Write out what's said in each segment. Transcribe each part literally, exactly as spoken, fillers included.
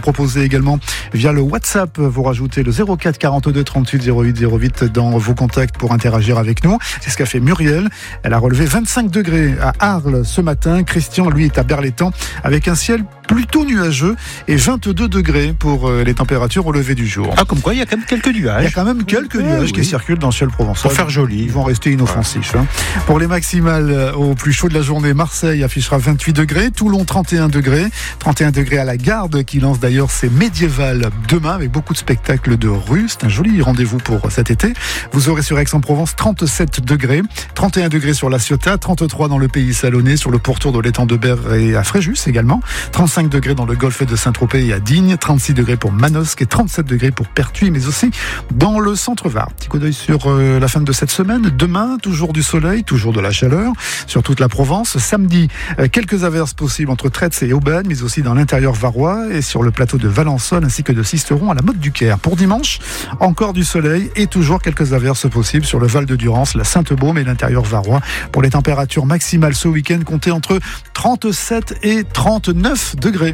proposez également via le WhatsApp. Vous rajoutez le zéro quatre quarante-deux trente-huit zéro huit zéro huit dans vos contacts pour interagir avec nous. C'est ce qu'a fait Muriel. Elle a relevé vingt-cinq degrés à Arles ce matin. Christian, lui, est à Berlétan avec un ciel plutôt nuageux et vingt-deux degrés pour les températures au lever du jour. Ah, comme quoi, il y a quand même quelques nuages. Il y a quand même quelques ouais, nuages oui. qui circulent dans le ciel provençal. Pour faire joli. Ils vont rester inoffensifs. Hein. Pour les maximales au plus chaud de la journée, Marseille affichera vingt-huit degrés, Toulon trente et un degrés, trente et un degrés à la Garde qui lance d'ailleurs ses médiévales demain avec beaucoup de spectacles de rue. C'est un joli rendez-vous pour cet été. Vous aurez sur Aix-en-Provence trente-sept degrés, trente et un degrés sur la Ciotat, trente-trois dans le Pays Salonnais, sur le pourtour de l'étang de Berre et à Fréjus également, trente-cinq degrés dans le golfe de Saint-Tropez et à Digne, trente-six degrés pour Manosque et trente-sept degrés pour Pertuis, mais aussi dans le centre-Var. Petit coup d'œil sur euh, la fin de cette semaine. Demain, toujours du soleil, toujours de la chaleur sur toute la Provence. Samedi, euh, quelques averses possibles entre Tretz et Aubagne, mais aussi dans l'intérieur varois et sur le plateau de Valençol ainsi que de Sisteron à la Motte du Caire. Pour dimanche, encore du soleil et toujours quelques averses possibles sur le Val de Durance, la Sainte-Baume et l'intérieur varois. Pour les températures maximales ce week-end, comptez entre trente-sept et trente-neuf degrés.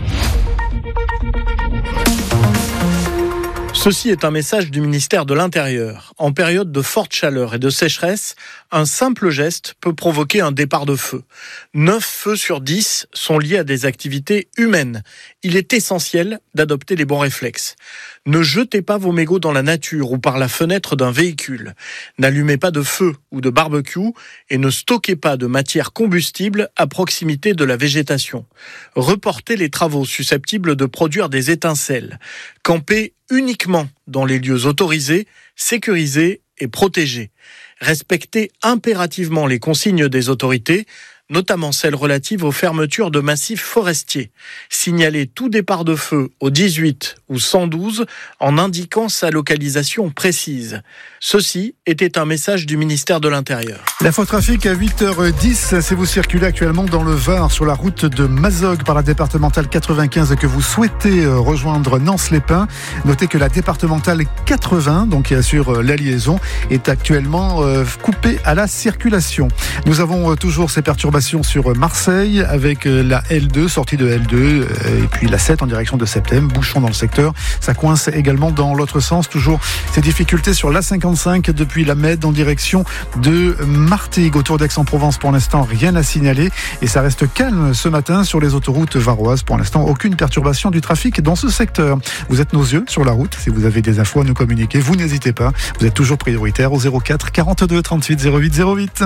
Ceci est un message du ministère de l'Intérieur. En période de forte chaleur et de sécheresse, un simple geste peut provoquer un départ de feu. neuf feux sur dix sont liés à des activités humaines. Il est essentiel d'adopter les bons réflexes. Ne jetez pas vos mégots dans la nature ou par la fenêtre d'un véhicule. N'allumez pas de feu ou de barbecue et ne stockez pas de matière combustible à proximité de la végétation. Reportez les travaux susceptibles de produire des étincelles. Campez uniquement dans les lieux autorisés, sécurisés et protégés. Respectez impérativement les consignes des autorités, notamment celles relatives aux fermetures de massifs forestiers. Signalez tout départ de feu au dix-huit ou cent douze en indiquant sa localisation précise. Ceci était un message du ministère de l'Intérieur. L'infotrafic à huit heures dix, si vous circulez actuellement dans le Var sur la route de Mazogues par la départementale quatre-vingt-quinze et que vous souhaitez rejoindre Nance-les-Pins, notez que la départementale quatre-vingts, donc qui assure la liaison, est actuellement coupée à la circulation. Nous avons toujours ces perturbations sur Marseille avec la L deux, sortie de L deux et puis la sept en direction de Septem, bouchon dans le secteur. Ça coince également dans l'autre sens. Toujours ces difficultés sur l'A cinquante-cinq depuis la Med en direction de Martigues. Autour d'Aix-en-Provence, pour l'instant, rien à signaler et ça reste calme ce matin sur les autoroutes varoises. Pour l'instant, aucune perturbation du trafic dans ce secteur. Vous êtes nos yeux sur la route. Si vous avez des infos à nous communiquer, vous n'hésitez pas. Vous êtes toujours prioritaire au zéro quatre quarante-deux trente-huit zéro huit zéro huit.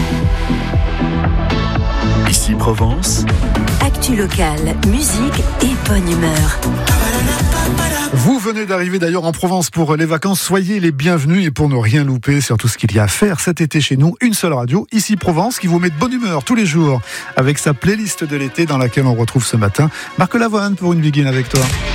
Ici Provence. Actu locale, musique et bonne humeur. Vous venez d'arriver d'ailleurs en Provence pour les vacances, soyez les bienvenus et pour ne rien louper sur tout ce qu'il y a à faire cet été chez nous, une seule radio, Ici Provence, qui vous met de bonne humeur tous les jours avec sa playlist de l'été dans laquelle on retrouve ce matin Marc Lavoine pour une begin avec toi.